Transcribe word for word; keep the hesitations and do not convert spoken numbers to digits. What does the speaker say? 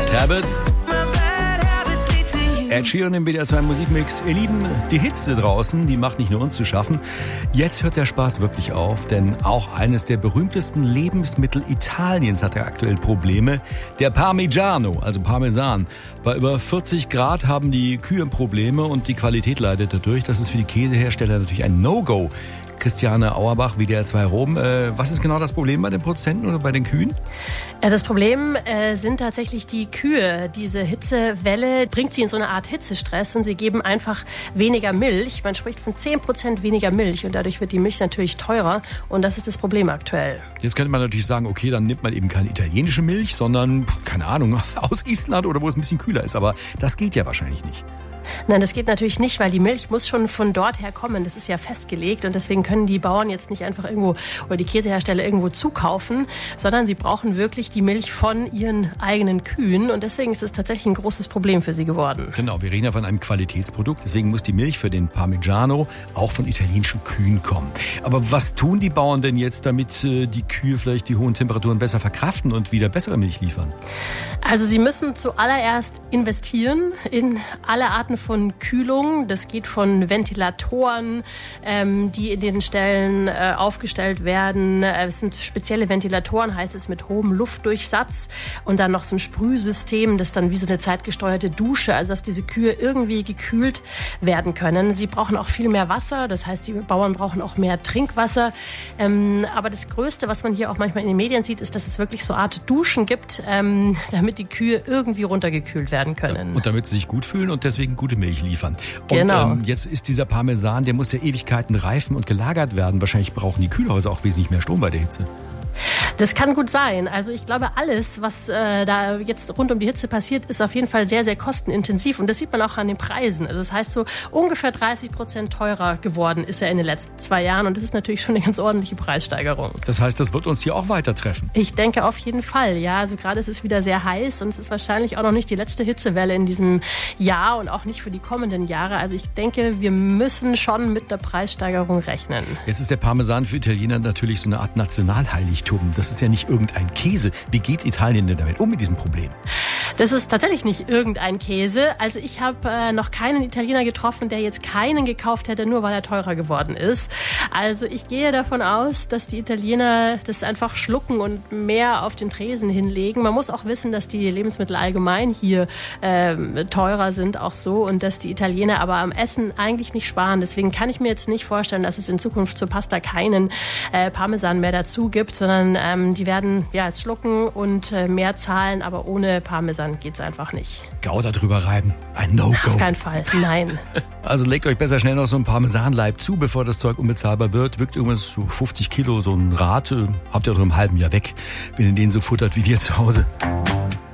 Bad Habits. Ed Sheeran im W D R zwei Musikmix. Ihr Lieben, die Hitze draußen, die macht nicht nur uns zu schaffen. Jetzt hört der Spaß wirklich auf, denn auch eines der berühmtesten Lebensmittel Italiens hat ja aktuell Probleme. Der Parmigiano, also Parmesan. Bei über vierzig Grad haben die Kühe Probleme und die Qualität leidet dadurch. Das ist für die Käsehersteller natürlich ein No-Go. Christiane Auerbach, W D R zwei Rom. Äh, was ist genau das Problem bei den Produzenten oder bei den Kühen? Ja, das Problem äh, sind tatsächlich die Kühe. Diese Hitzewelle bringt sie in so eine Art Hitzestress und sie geben einfach weniger Milch. Man spricht von zehn Prozent weniger Milch und dadurch wird die Milch natürlich teurer und das ist das Problem aktuell. Jetzt könnte man natürlich sagen, okay, dann nimmt man eben keine italienische Milch, sondern, keine Ahnung, aus Island oder wo es ein bisschen kühler ist. Aber das geht ja wahrscheinlich nicht. Nein, das geht natürlich nicht, weil die Milch muss schon von dort her kommen. Das ist ja festgelegt und deswegen können die Bauern jetzt nicht einfach irgendwo oder die Käsehersteller irgendwo zukaufen, sondern sie brauchen wirklich die Milch von ihren eigenen Kühen und deswegen ist es tatsächlich ein großes Problem für sie geworden. Genau, wir reden ja von einem Qualitätsprodukt, deswegen muss die Milch für den Parmigiano auch von italienischen Kühen kommen. Aber was tun die Bauern denn jetzt, damit äh, die Kühe vielleicht die hohen Temperaturen besser verkraften und wieder bessere Milch liefern? Also sie müssen zuallererst investieren in alle Arten von Kühlung. Das geht von Ventilatoren, ähm, die in den Ställen äh, aufgestellt werden. Es sind spezielle Ventilatoren, heißt es, mit hohem Luftdurchsatz. Und dann noch so ein Sprühsystem, das dann wie so eine zeitgesteuerte Dusche, also dass diese Kühe irgendwie gekühlt werden können. Sie brauchen auch viel mehr Wasser, das heißt, die Bauern brauchen auch mehr Trinkwasser. Ähm, aber das Größte, was man hier auch manchmal in den Medien sieht, ist, dass es wirklich so eine Art Duschen gibt, ähm, damit die Kühe irgendwie runtergekühlt werden können. Und damit sie sich gut fühlen und deswegen gute Milch liefern. Und genau. ähm, jetzt ist dieser Parmesan, der muss ja Ewigkeiten reifen und gelagert werden. Wahrscheinlich brauchen die Kühlhäuser auch wesentlich mehr Strom bei der Hitze. Das kann gut sein. Also ich glaube, alles, was äh, da jetzt rund um die Hitze passiert, ist auf jeden Fall sehr, sehr kostenintensiv. Und das sieht man auch an den Preisen. Also das heißt, so ungefähr dreißig Prozent teurer geworden ist er in den letzten zwei Jahren. Und das ist natürlich schon eine ganz ordentliche Preissteigerung. Das heißt, das wird uns hier auch weiter treffen? Ich denke auf jeden Fall, ja. Also gerade ist es wieder sehr heiß und es ist wahrscheinlich auch noch nicht die letzte Hitzewelle in diesem Jahr und auch nicht für die kommenden Jahre. Also ich denke, wir müssen schon mit einer Preissteigerung rechnen. Jetzt ist der Parmesan für Italiener natürlich so eine Art Nationalheiligtum. Das ist ja nicht irgendein Käse. Wie geht Italien denn damit um mit diesem Problem? Das ist tatsächlich nicht irgendein Käse. Also ich habe äh, noch keinen Italiener getroffen, der jetzt keinen gekauft hätte, nur weil er teurer geworden ist. Also ich gehe davon aus, dass die Italiener das einfach schlucken und mehr auf den Tresen hinlegen. Man muss auch wissen, dass die Lebensmittel allgemein hier äh, teurer sind, auch so. Und dass die Italiener aber am Essen eigentlich nicht sparen. Deswegen kann ich mir jetzt nicht vorstellen, dass es in Zukunft zur Pasta keinen äh, Parmesan mehr dazu gibt, sondern ähm, die werden ja jetzt schlucken und äh, mehr zahlen, aber ohne Parmesan geht's einfach nicht. Gouda drüber reiben, ein No-Go. Auf keinen Fall, nein. Also legt euch besser schnell noch so ein Parmesanleib zu, bevor das Zeug unbezahlbar wird. Wirkt irgendwas so fünfzig Kilo, so ein Rad, habt ihr doch im halben Jahr weg, wenn ihr den so futtert wie wir zu Hause.